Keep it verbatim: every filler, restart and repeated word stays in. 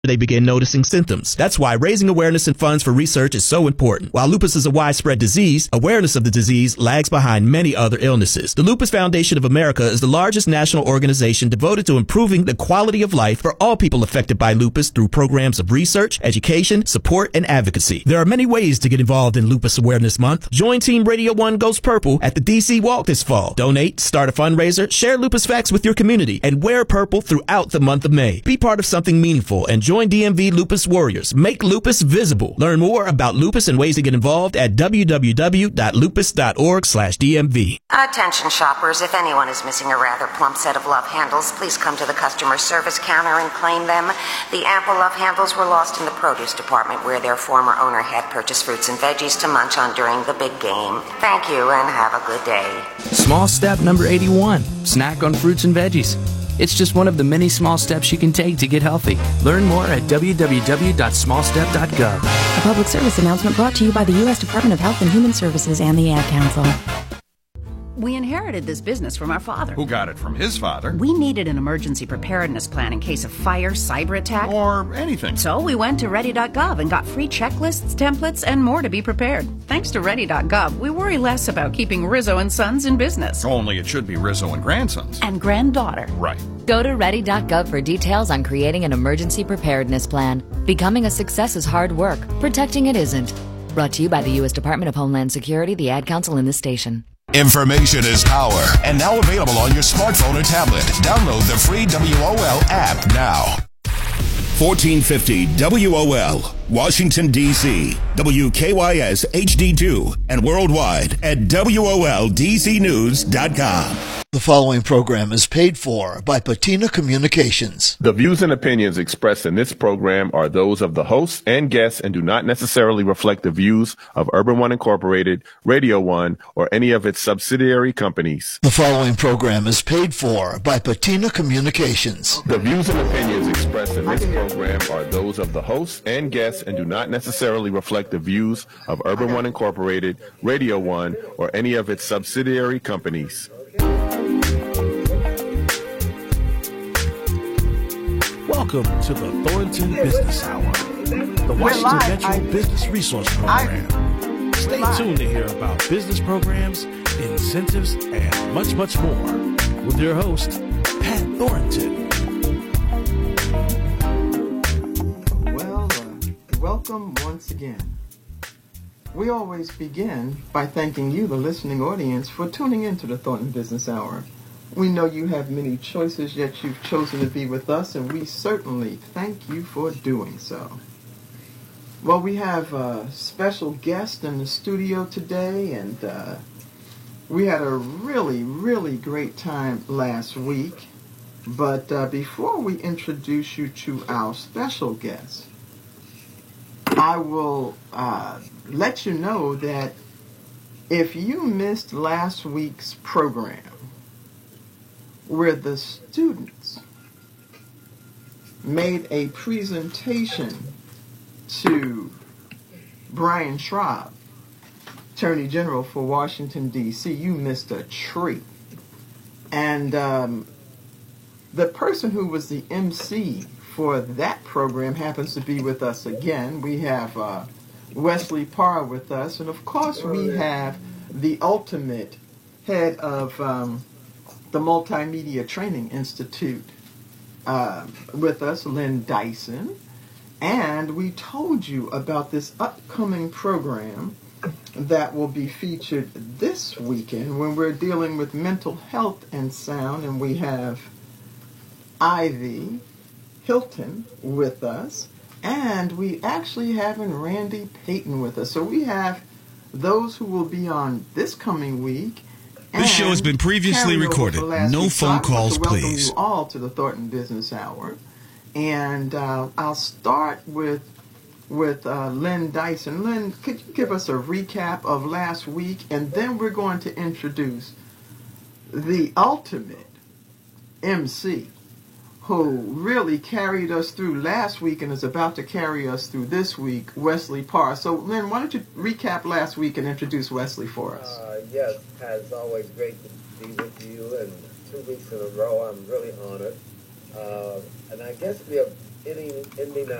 they begin noticing symptoms. That's why raising awareness and funds for research is so important. While lupus is a widespread disease, awareness of the disease lags behind many other illnesses. The Lupus Foundation of America is the largest national organization devoted to improving the quality of life for all people affected by lupus through programs of research, education, support, and advocacy. There are many ways to get involved in Lupus Awareness Month. Join Team Radio one Goes Purple at the D C Walk this fall. Donate, start a fundraiser, share lupus facts with your community, and wear purple throughout the month of May. Be part of something meaningful and join D M V Lupus Warriors. Make lupus visible. Learn more about lupus and ways to get involved at w w w dot lupus dot org slash d m v. Attention shoppers, if anyone is missing a rather plump set of love handles, please come to the customer service counter and claim them. The ample love handles were lost in the produce department where their former owner had purchased fruits and veggies to munch on during the big game. Thank you and have a good day. Small step number eighty-one. Snack on fruits and veggies. It's just one of the many small steps you can take to get healthy. Learn more at w w w dot small step dot gov. A public service announcement brought to you by the U S Department of Health and Human Services and the Ad Council. We inherited this business from our father. Who got it from his father. We needed an emergency preparedness plan in case of fire, cyber attack, or anything. So we went to ready dot gov and got free checklists, templates, and more to be prepared. Thanks to ready dot gov, we worry less about keeping Rizzo and Sons in business. Only it should be Rizzo and Grandsons. And granddaughter. Right. Go to ready dot gov for details on creating an emergency preparedness plan. Becoming a success is hard work. Protecting it isn't. Brought to you by the U S Department of Homeland Security, the Ad Council, and this station. Information is power, and now available on your smartphone or tablet. Download the free W O L app now. fourteen fifty W O L, Washington, D C, W K Y S H D two, and worldwide at W O L D C news dot com. The following program is paid for by Patina Communications. The views and opinions expressed in this program are those of the hosts and guests and do not necessarily reflect the views of Urban One Incorporated, Radio One, or any of its subsidiary companies. The following program is paid for by Patina Communications. The views and opinions expressed in this program are those of the hosts and guests and do not necessarily reflect the views of Urban One Incorporated, Radio One, or any of its subsidiary companies. Welcome to the Thornton Business Hour, the Washington Metro Business Resource Program. Stay tuned to hear about business programs, incentives, and much, much more with your host, Pat Thornton. Well, uh, welcome once again. We always begin by thanking you, the listening audience, for tuning into the Thornton Business Hour. We know you have many choices, yet you've chosen to be with us, and we certainly thank you for doing so. Well, we have a special guest in the studio today, and uh, we had a really, really great time last week. But uh, before we introduce you to our special guest, I will uh, let you know that if you missed last week's program, where the students made a presentation to Brian Schraub, Attorney General for Washington, D C, you missed a treat. And um, the person who was the M C for that program happens to be with us again. We have uh, Wesley Parr with us, and of course we have the ultimate head of um, the Multimedia Training Institute uh, with us, Lynn Dyson. And we told you about this upcoming program that will be featured this weekend when we're dealing with mental health and sound. And we have Ivy Hilton with us. And we actually having Randy Payton with us. So we have those who will be on this coming week. This show has been previously recorded. No phone calls, please. Welcome you all to the Thornton Business Hour. And uh, I'll start with with uh, Lynn Dyson. Lynn, could you give us a recap of last week? And then we're going to introduce the ultimate M C who really carried us through last week and is about to carry us through this week, Wesley Parr. So, Lynn, why don't you recap last week and introduce Wesley for us? Uh, yes, it's always great to be with you, and two weeks in a row, I'm really honored. Uh, and I guess we have Indian, Indian